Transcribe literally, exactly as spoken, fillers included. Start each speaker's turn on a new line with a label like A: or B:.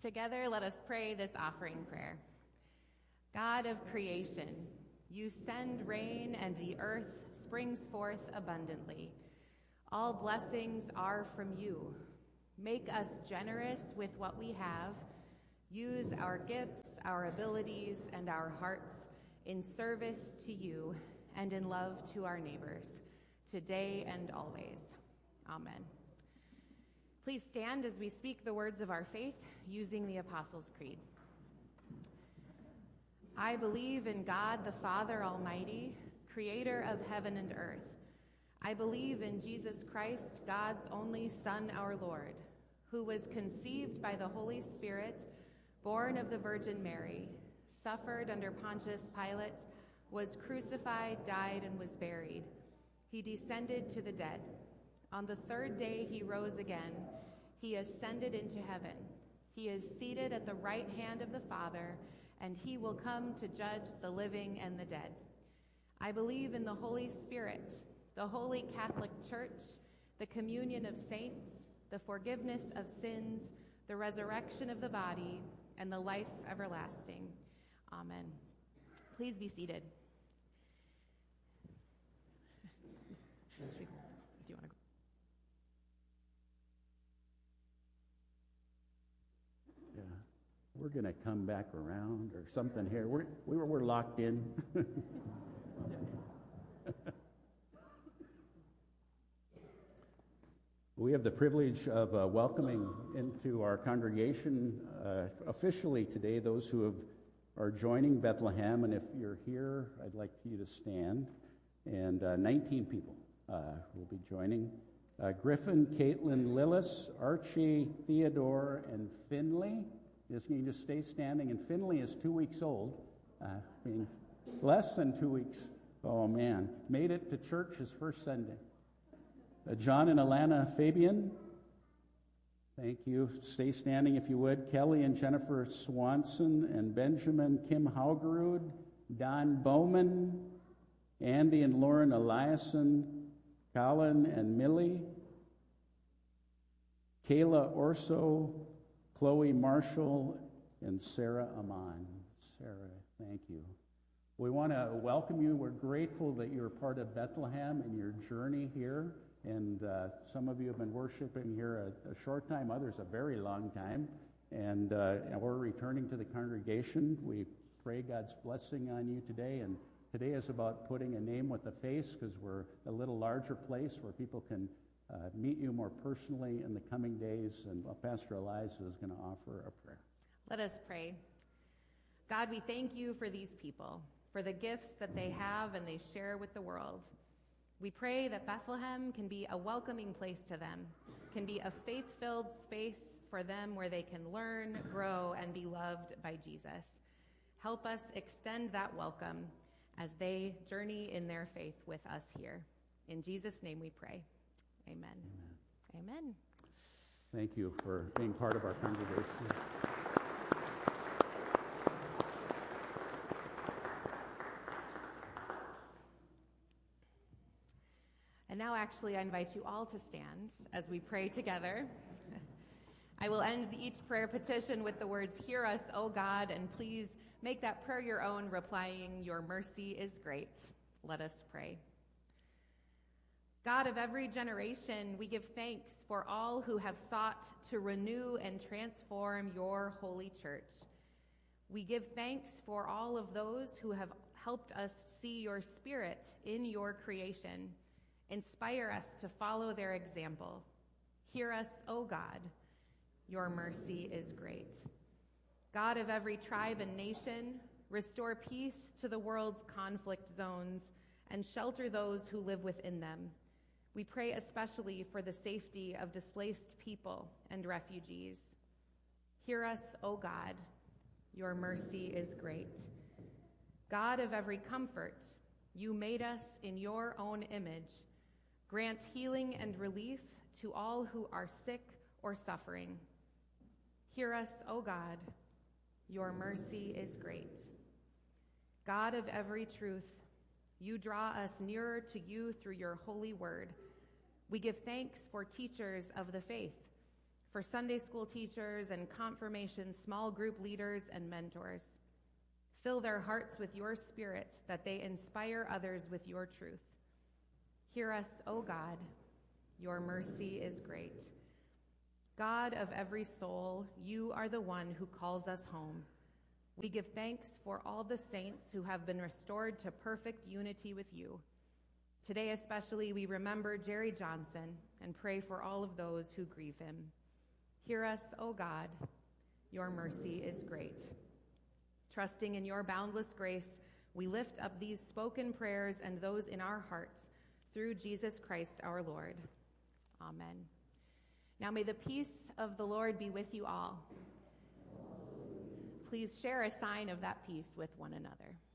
A: Together, let us pray this offering prayer. God of creation, you send rain and the earth springs forth abundantly. All blessings are from you. Make us generous with what we have. Use our gifts, our abilities, and our hearts in service to you and in love to our neighbors, today and always. Amen. Please stand as we speak the words of our faith using the Apostles' Creed. I believe in God the Father Almighty, creator of heaven and earth. I believe in Jesus Christ, God's only Son, our Lord, who was conceived by the Holy Spirit, born of the Virgin Mary, suffered under Pontius Pilate, was crucified, died, and was buried. He descended to the dead. On the third day he rose again. He ascended into heaven. He is seated at the right hand of the Father, and he will come to judge the living and the dead. I believe in the Holy Spirit, the Holy Catholic Church, the communion of saints, the forgiveness of sins, the resurrection of the body, and the life everlasting. Amen. Please be seated. Do you want to go?
B: Yeah, we're going to come back around or something here. We're, we were, we're locked in. We have the privilege of uh, welcoming into our congregation uh, officially today those who have, are joining Bethlehem. And if you're here, I'd like you to stand. And uh, nineteen people uh, will be joining. Uh, Griffin, Caitlin, Lillis, Archie, Theodore, and Finley. Just, you can just stay standing. And Finley is two weeks old, uh, being less than two weeks. Oh, man. Made it to church his first Sunday. Uh, John and Alana Fabian, thank you. Stay standing if you would. Kelly and Jennifer Swanson and Benjamin Kim Haugerud, Don Bowman, Andy and Lauren Eliason, Colin and Millie, Kayla Orso, Chloe Marshall, and Sarah Amon. Sarah, thank you. We want to welcome you. We're grateful that you're part of Bethlehem and your journey here. And uh, some of you have been worshiping here a, a short time, others a very long time. And, uh, and we're returning to the congregation. We pray God's blessing on you today. And today is about putting a name with a face, because we're a little larger place where people can uh, meet you more personally in the coming days. And uh, Pastor Eliza is going to offer a prayer.
A: Let us pray. God, we thank you for these people, for the gifts that they have and they share with the world. We pray that Bethlehem can be a welcoming place to them, can be a faith-filled space for them where they can learn, grow, and be loved by Jesus. Help us extend that welcome as they journey in their faith with us here. In Jesus' name we pray. Amen.
B: Amen.
A: Amen.
B: Thank you for being part of our congregation.
A: And now actually I invite you all to stand as we pray together. I will end each prayer petition with the words, "Hear us, O God," and please make that prayer your own, replying, "Your mercy is great." Let us pray. God of every generation, we give thanks for all who have sought to renew and transform your holy church. We give thanks for all of those who have helped us see your spirit in your creation. Inspire us to follow their example. Hear us, O God. Your mercy is great. God of every tribe and nation, restore peace to the world's conflict zones and shelter those who live within them. We pray especially for the safety of displaced people and refugees. Hear us, O God. Your mercy is great. God of every comfort, you made us in your own image. Grant healing and relief to all who are sick or suffering. Hear us, O God. Your mercy is great. God of every truth, you draw us nearer to you through your holy word. We give thanks for teachers of the faith, for Sunday school teachers and confirmation small group leaders and mentors. Fill their hearts with your Spirit, that they inspire others with your truth. Hear us, O God. Your mercy is great. God of every soul, you are the one who calls us home. We give thanks for all the saints who have been restored to perfect unity with you. Today especially, we remember Jerry Johnson and pray for all of those who grieve him. Hear us, O God. Your mercy is great. Trusting in your boundless grace, we lift up these spoken prayers and those in our hearts through Jesus Christ our Lord. Amen. Now may the peace of the Lord be with you all. Please share a sign of that peace with one another.